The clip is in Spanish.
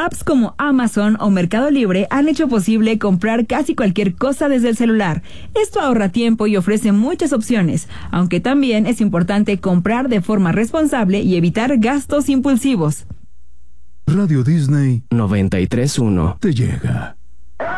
Apps como Amazon o Mercado Libre han hecho posible comprar casi cualquier cosa desde el celular. Esto ahorra tiempo y ofrece muchas opciones, aunque también es importante comprar de forma responsable y evitar gastos impulsivos. Radio Disney 93.1 te llega.